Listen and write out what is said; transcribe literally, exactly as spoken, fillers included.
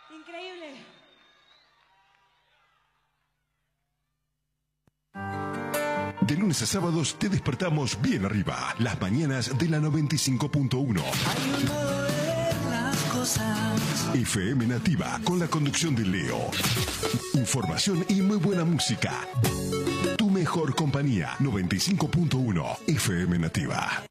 Increíble. De lunes a sábados te despertamos bien arriba. Las mañanas de la noventa y cinco punto uno. Hay un modo de ver las cosas. F M Nativa, con la conducción de Leo. Información y muy buena música. Tu mejor compañía, noventa y cinco punto uno. F M Nativa.